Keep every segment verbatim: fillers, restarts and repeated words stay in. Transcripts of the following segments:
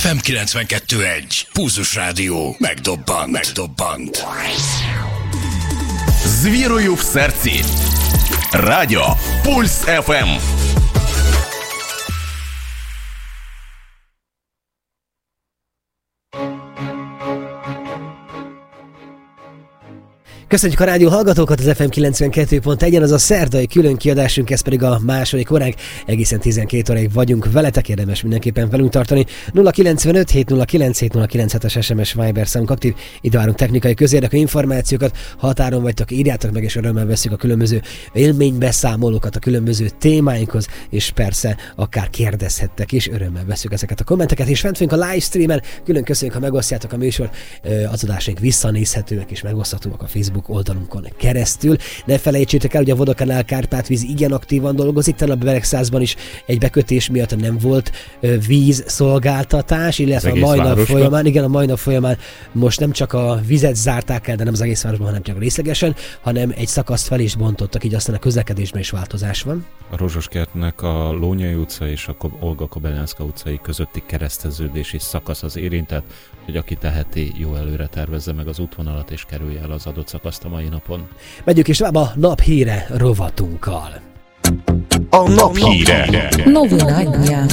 ef em kilencvenkettő egy. Pulzus Rádió. Megdobbant. Megdobbant. З вірою в серці. Радіо Пульс еф ем. Köszönjük a rádió hallgatókat, az ef em kilencvenkettő pont egyen, az a szerdai külön kiadásunk, ez pedig a második óránk, egészen tizenkét óráig vagyunk veletek, érdemes mindenképpen velünk tartani. nulla kilencvenöt hét nulla kilenc hét nulla kilenc hetes es em es Viber számunk aktív, itt várunk technikai közérdekű információkat, határon vagytok, írjátok meg, és örömmel veszük a különböző élménybeszámolókat a különböző témáinkhoz, és persze akár kérdezhettek is, örömmel veszük ezeket a kommenteket, és fent vagyunk a livestreamen, külön köszönjük, ha megosztjátok a műsor, az adásaink visszanézhetőek és megoszthatóak a Facebook oldalunkon keresztül. Ne felejtsétek el, hogy a Vodakanál Kárpátvíz igen aktívan dolgozik, talán a Beregszázban is egy bekötés miatt nem volt vízszolgáltatás, illetve a mai nap folyamán, igen, a mai nap folyamán most nem csak a vizet zárták el, de nem az egész városban, hanem csak részlegesen, hanem egy szakaszt fel is bontottak, így aztán a közlekedésben is változás van. A Rozsoskertnek a Lónyai utca és a Olga Kobylanska utcai közötti kereszteződési szakasz az érintett, hogy aki teheti, jó előre tervezze meg az útvonalat és kerülje el az adott szakaszt a mai napon. Megyünk is tovább a naphíre rovatunkkal. A naphíre. Novinádja.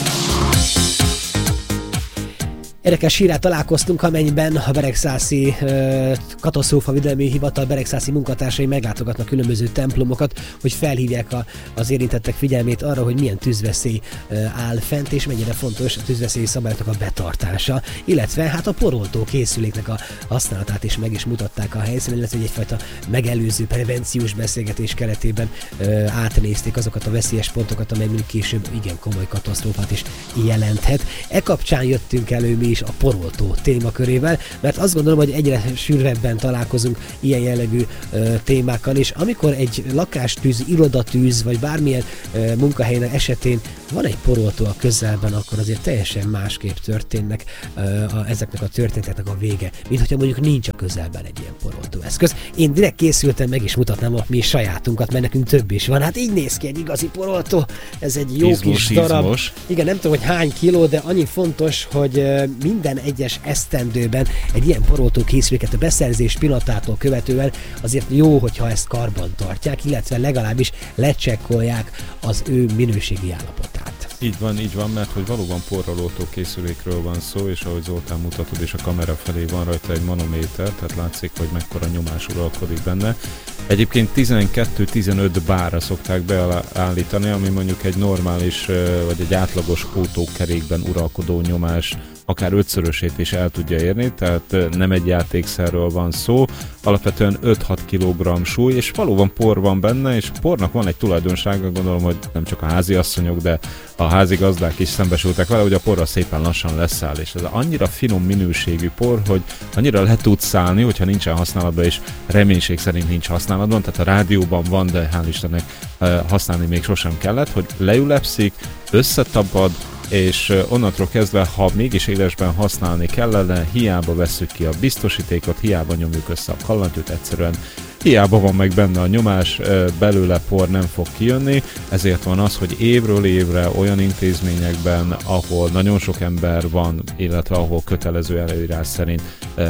Érdekes hírrel találkoztunk, amennyiben a Beregszászi uh, katasztrófavédelmi hivatal beregszászi munkatársai meglátogatnak különböző templomokat, hogy felhívják a, az érintettek figyelmét arra, hogy milyen tűzveszély uh, áll fent, és mennyire fontos a tűzveszélyi szabályoknak a betartása, illetve hát a poroltó készüléknek a használatát is meg is mutatták a helyszínen, illetve egyfajta megelőző prevenciós beszélgetés keretében uh, átnézték azokat a veszélyes pontokat, amely mondjuk később igen komoly katasztrófát is jelenthet. E kapcsán jöttünk elő mi is a poroltó témakörével, mert azt gondolom, hogy egyre sűrűbben találkozunk ilyen jellegű ö, témákkal, és amikor egy lakástűz, irodatűz, vagy bármilyen ö, munkahelyen esetén van egy poroltó a közelben, akkor azért teljesen másképp történnek ö, a, ezeknek a történeteknek a vége, mint hogyha mondjuk nincs a közelben egy ilyen poroltó eszköz. Én direkt készültem, meg is mutatnám a mi sajátunkat, mert nekünk több is van. Hát így néz ki egy igazi poroltó, ez egy jó izmos, kis darab. Izmos. Igen, nem tudom, hogy hány kiló, de annyi fontos, hogy ö, minden egyes esztendőben egy ilyen poroltó készüléket a beszerzés pillanatától követően azért jó, hogyha ezt karban tartják, illetve legalábbis lecsekkolják az ő minőségi állapotát. Így van, így van, mert hogy valóban porralótó készülékről van szó, és ahogy Zoltán mutatod, és a kamera felé van rajta egy manométer, tehát látszik, hogy mekkora nyomás uralkodik benne. Egyébként tizenkettő-tizenöt bárra szokták beállítani, ami mondjuk egy normális, vagy egy átlagos autókerékben uralkodó nyomás akár ötszörösét is el tudja érni, tehát nem egy játékszerről van szó, alapvetően öt-hat kilogramm súly, és valóban por van benne, és pornak van egy tulajdonsága, gondolom, hogy nem csak a háziasszonyok, de a házigazdák is szembesültek vele, hogy a porra szépen lassan leszáll, és ez annyira finom minőségű por, hogy annyira le tud szállni, hogyha nincsen használatban, és reménység szerint nincs használatban, tehát a rádióban van, de hál' Istennek használni még sosem kellett, hogy leülepszik, összetapad, és onnantól kezdve, ha mégis élesben használni kellene, hiába vesszük ki a biztosítékot, hiába nyomjuk össze a kallantyút, egyszerűen hiába van meg benne a nyomás, belőle por nem fog kijönni, ezért van az, hogy évről évre olyan intézményekben, ahol nagyon sok ember van, illetve ahol kötelező előírás szerint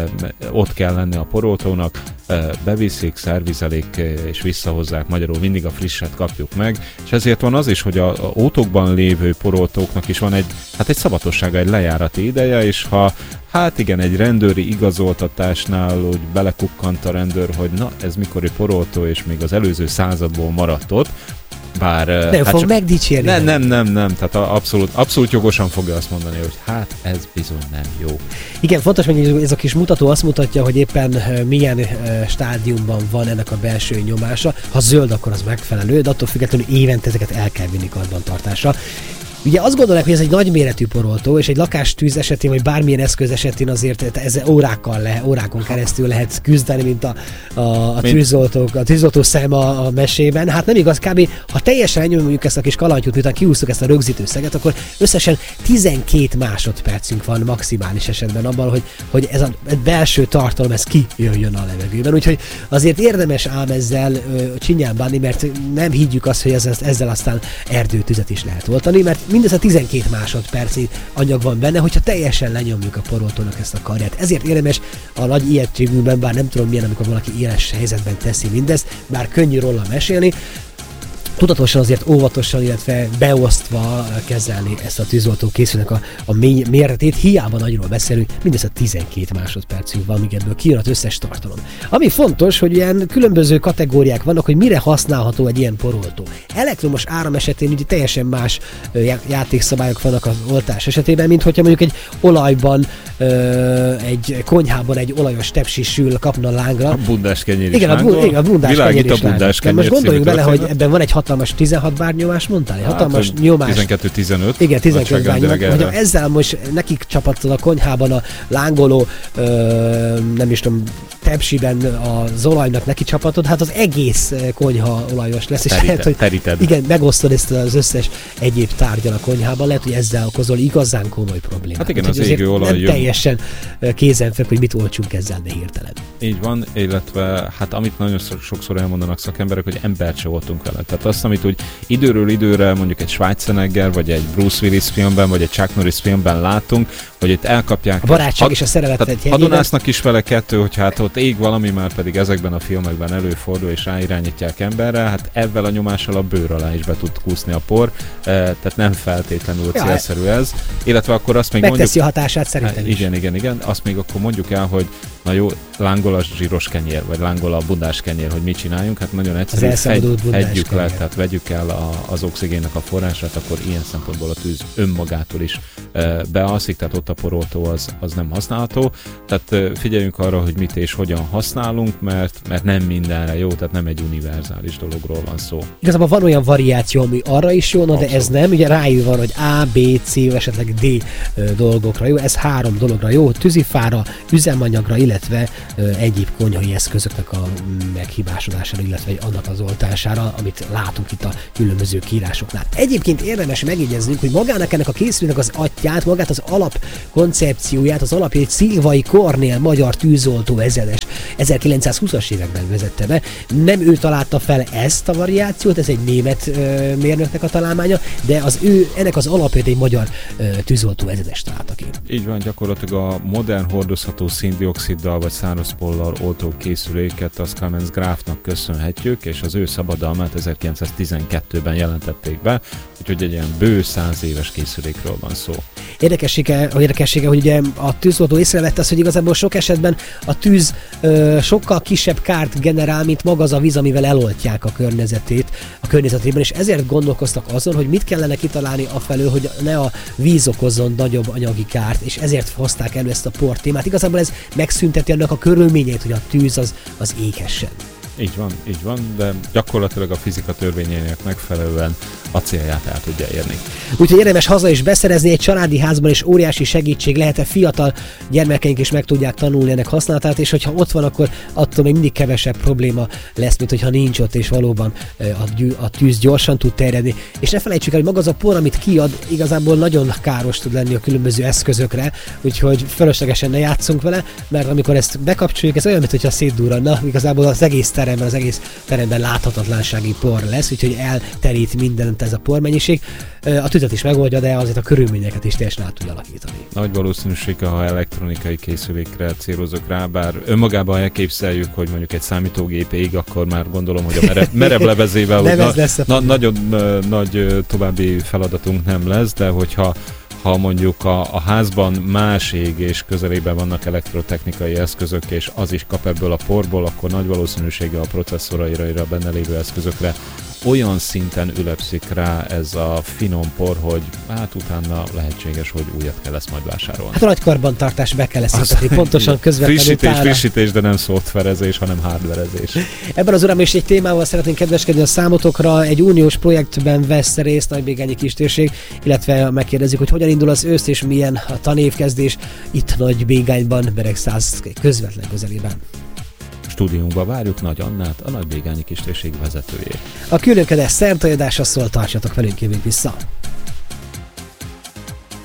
ott kell lenni a poroltónak, beviszik, szervizelik és visszahozzák, magyarul mindig a frisset kapjuk meg, és ezért van az is, hogy a autókban lévő poroltóknak is van egy, hát egy szabatossága, egy lejárati ideje, és ha hát igen, egy rendőri igazoltatásnál úgy belekukkant a rendőr, hogy na, ez mikori poroltó, és még az előző századból maradt ott, bár... Nem hát fog csak, megdicsérni. Nem, nem, nem, nem, tehát abszolút, abszolút jogosan fogja azt mondani, hogy hát ez bizony nem jó. Igen, fontos, hogy ez a kis mutató azt mutatja, hogy éppen milyen stádiumban van ennek a belső nyomása. Ha zöld, akkor az megfelelő, de attól függetlenül évente ezeket el kell vinni karbantartásra. Ugye azt gondolják, hogy ez egy nagyméretű poroltó, és egy lakástűz esetén, vagy bármilyen eszköz esetén azért ez órákkal le, órákon keresztül lehet küzdeni, mint a, a, a tűzoltók, a tűzoltó szem a, a mesében. Hát nem igaz, kb. Ha teljesen elnyomjuk ezt a kis kalantyút, miután kiúsztuk ezt a rögzítő szeget, akkor összesen tizenkét másodpercünk van maximális esetben abban, hogy, hogy ez a belső tartalom, ez kijöjjön a levegőben. Úgyhogy azért érdemes ám ezzel ö, csinyán bánni, mert nem higgyük azt, hogy ez, ezzel aztán erdőtüzet is lehet oltani, mert mindössze tizenkét másodpercnyi anyag van benne, hogyha teljesen lenyomjuk a poroltónak ezt a karját. Ezért érdemes a nagy ijegységünkben, bár nem tudom milyen, amikor valaki éles helyzetben teszi mindezt, bár könnyű róla mesélni, tudatosan azért óvatosan, illetve beosztva kezelni ezt a tűzoltó készülnek a, a mély, méretét. Hiába nagyról beszélünk, mindössze tizenkét másodpercünk van, míg ebből kijön az összes tartalom. Ami fontos, hogy ilyen különböző kategóriák vannak, hogy mire használható egy ilyen poroltó. Elektromos áram esetén ugye teljesen más játékszabályok vannak az oltás esetében, mint hogyha mondjuk egy olajban, ö, egy konyhában egy olajos tepsi sül kapna lángra. A bundás kenyér is igen, lángol. A, igen, a bundás kenyér is lángol. Most gondoljunk bele, hogy ebben van egy hatalmas tizenhat bár nyomás, mondtál? Egy hatalmas hát, nyomás. tizenkettő tizenöt. Igen, tizenkettő bár nyomás. Hogyha ezzel most nekik csapattad a konyhában a lángoló, ö, nem is tudom, tepsiben az olajnak neki csapatod, hát az egész konyha olajos lesz. És lehet, hogy teríted. Igen, megosztod ezt az összes egyéb tárgyal a konyhában, lehet, hogy ezzel okozol igazán komoly problémát. Hát igen, úgy, az égő olaj nem jön. teljesen kézenfekvő, hogy mit oltsunk ezzel, de hirtelen. Így van, illetve hát amit nagyon sokszor elmondanak szakemberek, hogy embert se voltunk vele. Tehát azt, amit úgy időről időre mondjuk egy Schwarzenegger, vagy egy Bruce Willis filmben, vagy egy Chuck Norris filmben látunk, hogy itt elkapják. A barátság had, és a szeretet egy hadonásznak is vele kettő, hogy hát ott ég valami, már pedig ezekben a filmekben előfordul, és ráirányítják emberre, hát ebben a nyomással a bőr alá is be tud kúszni a por, tehát nem feltétlenül ja, célszerű ez. Illetve akkor azt még megteszi mondjuk... a hatását szerintem is. Igen, igen, igen. Azt még akkor mondjuk el, hogy na jó, lángol a zsíros kenyér, vagy lángol a bundás kenyér, hogy mit csináljunk, hát nagyon egyszerű, hegyjük le, tehát vegyük el a, az oxigénnek a forrását, akkor ilyen szempontból a tűz önmagától is e, bealszik, tehát ott a poroltó az, az nem használható. Tehát e, figyeljünk arra, hogy mit és hogyan használunk, mert, mert nem mindenre jó, tehát nem egy univerzális dologról van szó. Igazából van olyan variáció, ami arra is jó, no, de ez nem, ugye rájuk van, hogy A, B, C, esetleg D e, dolgokra jó, ez három dologra jó, tűzifára, üzemanyagra, illetve ö, egyéb konyhai eszközöknek a meghibásodására, illetve annak az oltására, amit látunk itt a különböző kiírásoknál. Egyébként érdemes megjegyeznünk, hogy magának ennek a készülőnek az atyát, magát az alapkoncepcióját, az alapjait Szilvai Kornél, magyar tűzoltó ezredes ezerkilencszázhúszas években vezette be. Nem ő találta fel ezt a variációt, ez egy német ö, mérnöknek a találmánya, de az ő, ennek az alapjait egy magyar ö, tűzoltó ezredes találta ki. Így van, gyakorlatilag a modern hordozható széndioxiddal vagy szárazpollal oltó készüléket a Siemens Grafnak köszönhetjük, és az ő szabadalmát ezerkilencszáztizenkettőben jelentették be, úgyhogy egy ilyen bő száz éves készülékről van szó. Érdekessége, a érdekessége, hogy ugye a tűzoltó észrevette azt, hogy igazából sok esetben a tűz ö, sokkal kisebb kárt generál, mint maga az a víz, amivel eloltják a környezetét, a környezetében, és ezért gondolkoztak azon, hogy mit kellene kitalálni afelől, hogy ne a víz okozzon nagyobb anyagi kárt, és ezért hozták elő ezt a por témát. Igazából ez megszünteti annak a körülményét, hogy a tűz az, az éghessen. Így van, így van, de gyakorlatilag a fizika törvényeinek megfelelően a célját el tudja érni. Úgyhogy érdemes haza is beszerezni egy családi házban, és óriási segítség lehet-e fiatal gyermekeink is meg tudják tanulni ennek használatát, és hogyha ott van, akkor attól még mindig kevesebb probléma lesz, mint hogyha nincs ott, és valóban a tűz gyorsan tud terjedni. És ne felejtsük el, hogy maga az a por, amit kiad, igazából nagyon káros tud lenni a különböző eszközökre, úgyhogy fölöslegesen ne játszunk vele, mert amikor ezt bekapcsoljuk, ez olyan, mintha szétdurranna, igazából az egész teremben, az egész teremben láthatatlansági por lesz, úgyhogy elterít mindent ez a pormennyiség. A tüzet is megoldja, de azért a körülményeket is teljesen át tudja alakítani. Nagy valószínűséggel, ha elektronikai készülékre célozok rá, bár önmagában elképzeljük, hogy mondjuk egy számítógép ég, akkor már gondolom, hogy a merev, merev levezével na, na, nagyon uh, nagy további feladatunk nem lesz, de hogyha ha mondjuk a, a házban más ég és közelében vannak elektrotechnikai eszközök, és az is kap ebből a porból, akkor nagy valószínűséggel a processzoraira, a benne lévő eszközökre olyan szinten ülepszik rá ez a finom por, hogy hát utána lehetséges, hogy újat kell ezt majd vásárolni. Hát a nagy karbantartás be kell ezt mutatni, pontosan közvetlenül frissítés, tára. frissítés, de nem szoftverezés, hanem hardverezés. Ebben az órában is egy témával szeretnénk kedveskedni a számotokra. Egy uniós projektben vesz részt Nagybégányi kistérség, illetve megkérdezik, hogy hogyan indul az ősz és milyen a tanévkezdés itt Nagybégányban, Beregszász közvetlen közelében. Stúdiónkba várjuk Nagy Annát, a Nagybégányi kistérség vezetőjét. A különködés szertajadása szól, tartsatok velünk, jövünk vissza.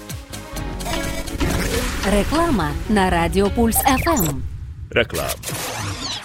Reklama na Radio Puls ef em. Reklám.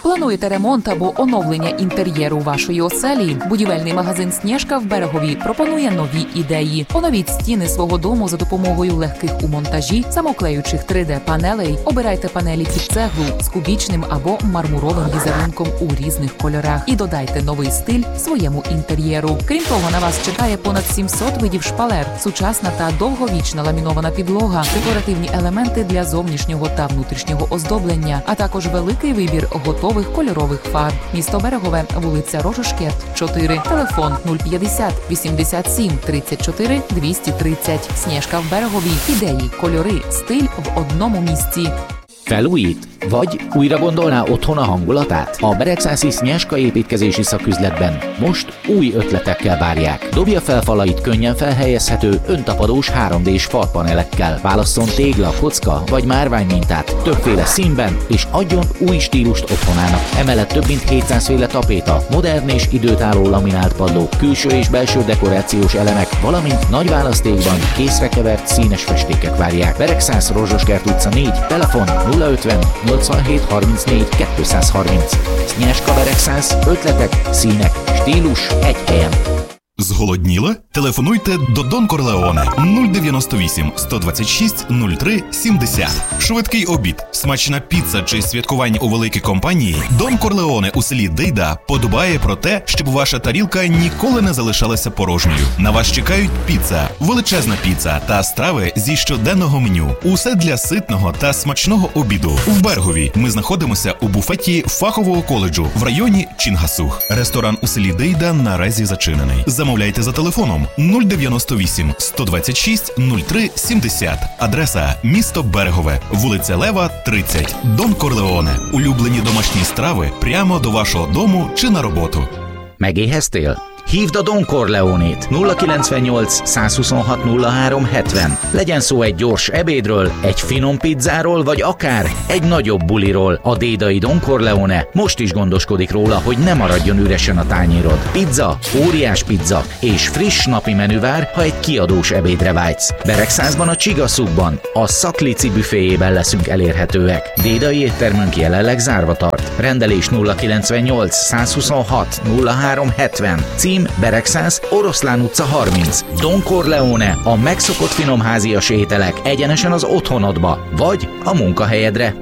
Плануєте ремонт або оновлення інтер'єру вашої оселі? Будівельний магазин «Снєжка» в Берегові пропонує нові ідеї. Оновіть стіни свого дому за допомогою легких у монтажі, самоклеючих три де-панелей. Обирайте панелі під цеглу з кубічним або мармуровим візерунком у різних кольорах і додайте новий стиль своєму інтер'єру. Крім того, на вас чекає понад сімсот видів шпалер, сучасна та довговічна ламінована підлога, декоративні елементи для зовнішнього та внутрішнього оздоблення, а також великий вибір готових кольорових фарб. Місто Берегове, вулиця Рожошкет, чотири, телефон нуль п'ятдесят вісімдесят сім тридцять чотири двісті тридцять. «Снєжка» в Берегові. Ідеї, кольори, стиль в одному місці. Felújít? Vagy újra gondolná otthon a hangulatát? A Beregszászi Снєжка építkezési szaküzletben most új ötletekkel várják. Dobja fel falait könnyen felhelyezhető, öntapadós három dés falpanelekkel. Válasszon tégla, kocka vagy márvány mintát többféle színben, és adjon új stílust otthonának. Emellett több mint hétszáz féle tapéta, modern és időtálló laminált padlók, külső és belső dekorációs elemek, valamint nagy választékban készrekevert színes festékek várják. Beregszász, Rozsoskert utca négy, telefon nulla ötven nyolcvanhét harmincnégy kétszázharminc. Снєжка Beregszász, ötletek, színek, stílus egy helyen. Зголодніли? Телефонуйте до Дон Корлеоне нуль дев'яносто вісім сто двадцять шість нуль три сімдесят. Швидкий обід, смачна піца чи святкування у великій компанії. Дон Корлеоне у селі Дейда подбає про те, щоб ваша тарілка ніколи не залишалася порожньою. На вас чекають піца, величезна піца та страви зі щоденного меню. Усе для ситного та смачного обіду. В Берегові ми знаходимося у буфеті фахового коледжу в районі Чингасух. Ресторан у селі Дейда наразі зачинений. Замовляйте за телефоном нуль дев'яносто вісім сто двадцять шість нуль три сімдесят. Адреса – місто Берегове, вулиця Лева, тридцять. Дон Корлеоне. Улюблені домашні страви прямо до вашого дому чи на роботу. Megéheztél? Hívd a Don Corleonét nulla kilencvennyolc százhuszonhat nulla három hetven. Legyen szó egy gyors ebédről, egy finom pizzáról, vagy akár egy nagyobb buliról. A dédai Don Corleone most is gondoskodik róla, hogy ne maradjon üresen a tányérod. Pizza, óriás pizza és friss napi menü vár, ha egy kiadós ebédre vágysz. Beregszászban a Csigaszukban, a Szaklici büféjében leszünk elérhetőek. Dédai éttermünk jelenleg zárva tart. Rendelés nulla kilencvennyolc százhuszonhat nulla három hetven. Cím Beregszász, Oroszlán utca harminc. Don Corleone, a megszokott finomházias ételek egyenesen az otthonodba, vagy a munkahelyedre.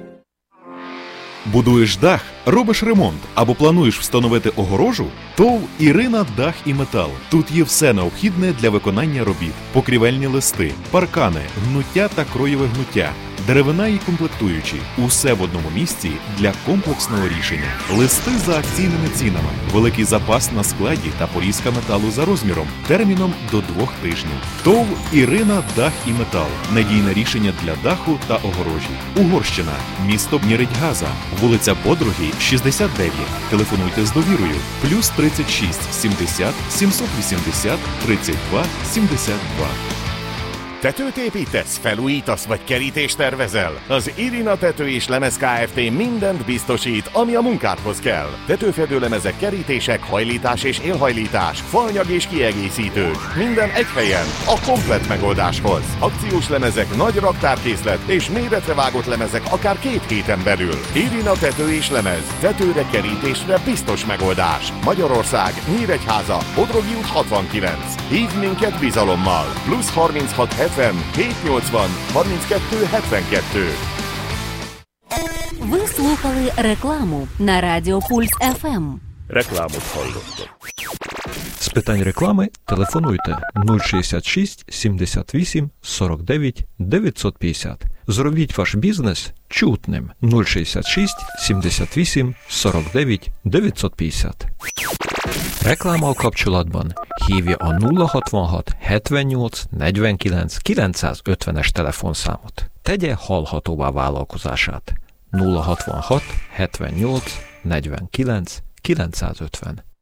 Будуєш дах, робиш ремонт або плануєш встановити огорожу? ТОВ «Ірина Дах і Метал». Тут є все необхідне для виконання робіт. Покрівельні листи, паркани, гнуття та кроєве гнуття, деревина і комплектуючі. Усе в одному місці для комплексного рішення. Листи за акційними цінами, великий запас на складі та порізка металу за розміром, терміном до двох тижнів. ТОВ «Ірина Дах і Метал». Надійне рішення для даху та огорожі. Угорщина. Місто Нєредьгаза. Вулиця Подруги, шістдесят дев'ять. Telefонуйте з довірою. Плюс тридцять шість сімдесят сімсот вісімдесят тридцять два сімдесят два. Tetőt építesz, felújítasz vagy kerítést tervezel? Az Irina Tető és Lemez Kft. Mindent biztosít, ami a munkádhoz kell. Tetőfedőlemezek, kerítések, hajlítás és élhajlítás, faanyag és kiegészítők. Minden egy helyen, a komplett megoldáshoz. Akciós lemezek, nagy raktárkészlet és méretre vágott lemezek akár két héten belül. Irina Tető és Lemez. Tetőre, kerítésre biztos megoldás. Magyarország, Nyíregyháza, Bodrogi út hatvankilenc. Hívd minket bizalommal. Plusz harminchat hetven hétszáznyolcvan harminckettő hetvenkettő. Ви слухали рекламу на Радіо Пульс еф ем. Рекламу входите. З питань реклами телефонуйте нуль шістдесят шість сімдесят вісім сорок дев'ять дев'ятсот п'ятдесят. Зробіть ваш бізнес чутним. нуль шістдесят шість сімдесят вісім сорок дев'ять дев'ятсот п'ятдесят. Reklama a kapcsolatban. Hívja a nulla hatvanhat hetvennyolc negyvenkilenc kilencszázötvenes telefonszámot. Tegye hallhatóvá vállalkozását. nulla hatvanhat hetvennyolc negyvenkilenc kilencszázötven.